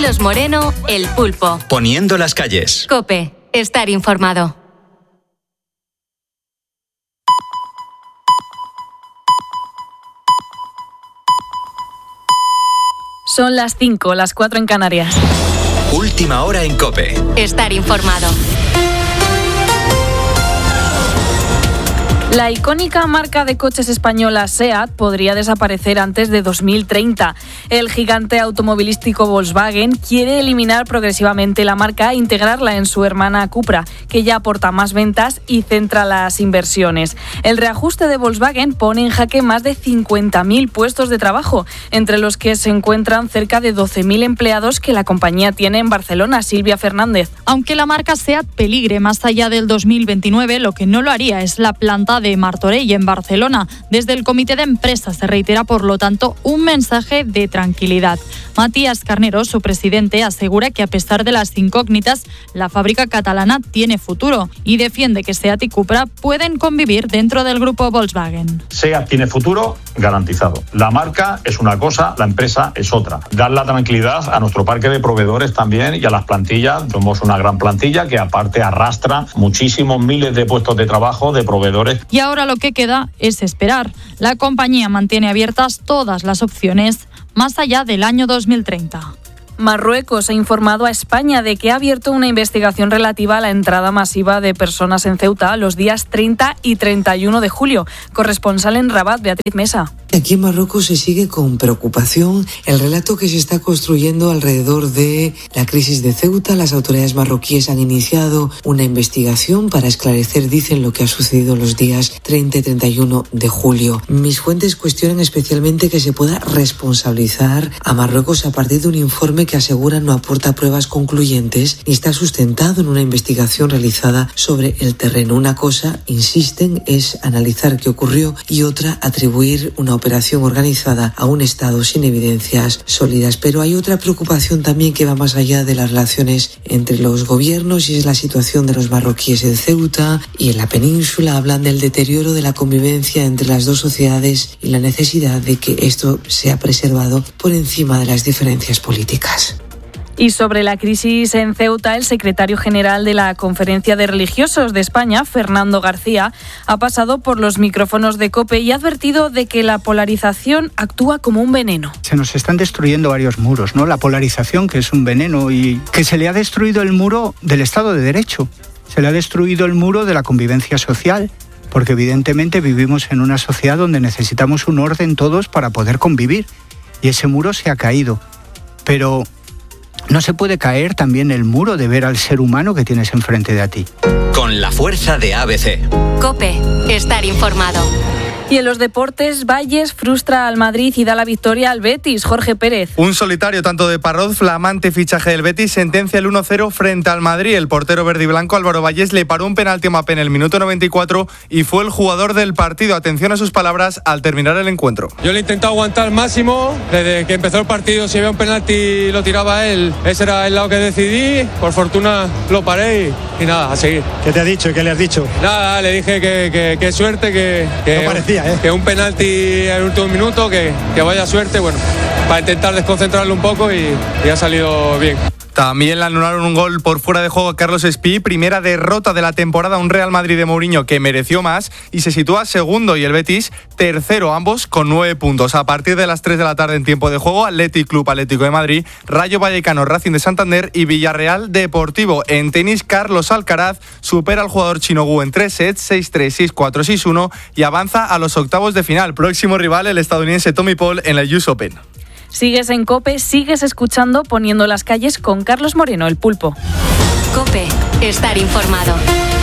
Carlos Moreno, El Pulpo. Poniendo las calles. COPE. Estar informado. Son las 5, las 4 en Canarias. Última hora en COPE. Estar informado. La icónica marca de coches española SEAT podría desaparecer antes de 2030. El gigante automovilístico Volkswagen quiere eliminar progresivamente la marca e integrarla en su hermana Cupra, que ya aporta más ventas y centra las inversiones. El reajuste de Volkswagen pone en jaque más de 50.000 puestos de trabajo, entre los que se encuentran cerca de 12.000 empleados que la compañía tiene en Barcelona. Silvia Fernández. Aunque la marca SEAT peligre más allá del 2029, lo que no lo haría es la planta de Martorell, en Barcelona. Desde el comité de empresa se reitera, por lo tanto, un mensaje de tranquilidad. Matías Carnero, su presidente, asegura que a pesar de las incógnitas, la fábrica catalana tiene futuro y defiende que SEAT y Cupra pueden convivir dentro del grupo Volkswagen. SEAT tiene futuro garantizado. La marca es una cosa, la empresa es otra. Dar la tranquilidad a nuestro parque de proveedores también y a las plantillas. Somos una gran plantilla que aparte arrastra muchísimos miles de puestos de trabajo de proveedores. Y ahora lo que queda es esperar. La compañía mantiene abiertas todas las opciones más allá del año 2030. Marruecos ha informado a España de que ha abierto una investigación relativa a la entrada masiva de personas en Ceuta los días 30 y 31 de julio. Corresponsal en Rabat, Beatriz Mesa. Aquí en Marruecos se sigue con preocupación el relato que se está construyendo alrededor de la crisis de Ceuta. Las autoridades marroquíes han iniciado una investigación para esclarecer, dicen, lo que ha sucedido los días 30 y 31 de julio. Mis fuentes cuestionan especialmente que se pueda responsabilizar a Marruecos a partir de un informe que aseguran no aporta pruebas concluyentes ni está sustentado en una investigación realizada sobre el terreno. Una cosa, insisten, es analizar qué ocurrió y otra, atribuir una operación organizada a un Estado sin evidencias sólidas. Pero hay otra preocupación también que va más allá de las relaciones entre los gobiernos y es la situación de los marroquíes en Ceuta y en la península. Hablan del deterioro de la convivencia entre las dos sociedades y la necesidad de que esto sea preservado por encima de las diferencias políticas. Y sobre la crisis en Ceuta, el secretario general de la Conferencia de Religiosos de España, Fernando García, ha pasado por los micrófonos de COPE y ha advertido de que la polarización actúa como un veneno. Se nos están destruyendo varios muros, ¿no? La polarización, que es un veneno, y que se le ha destruido el muro del Estado de Derecho, se le ha destruido el muro de la convivencia social, porque evidentemente vivimos en una sociedad donde necesitamos un orden todos para poder convivir, y ese muro se ha caído. Pero no se puede caer también el muro de ver al ser humano que tienes enfrente de ti. Con la fuerza de ABC. COPE. Estar informado. Y en los deportes, Valles frustra al Madrid y da la victoria al Betis. Jorge Pérez. Un solitario tanto de Parroz, flamante fichaje del Betis, sentencia el 1-0 frente al Madrid. El portero verde y blanco Álvaro Valles le paró un penalti a Mbappé en el minuto 94 y fue el jugador del partido. Atención a sus palabras al terminar el encuentro. Yo le he intentado aguantar al máximo. Desde que empezó el partido, si había un penalti lo tiraba él. Ese era el lado que decidí. Por fortuna lo paré y nada, a seguir. ¿Qué te ha dicho? ¿Qué le has dicho? Nada, le dije que suerte, que no parecía, que un penalti en el último minuto, que vaya suerte, bueno, para intentar desconcentrarlo un poco y ha salido bien. También le anularon un gol por fuera de juego a Carlos Espí, primera derrota de la temporada, un Real Madrid de Mourinho que mereció más y se sitúa segundo y el Betis tercero, ambos con 9 puntos. A partir de las 3 de la tarde en tiempo de juego, Athletic Club Atlético de Madrid, Rayo Vallecano, Racing de Santander y Villarreal Deportivo. En tenis, Carlos Alcaraz supera al jugador chino Wu en 3 sets, 6-3, 6-4, 6-1 y avanza a los octavos de final. Próximo rival, el estadounidense Tommy Paul en la US Open. Sigues en COPE, sigues escuchando Poniendo las calles con Carlos Moreno, el Pulpo. COPE. Estar informado.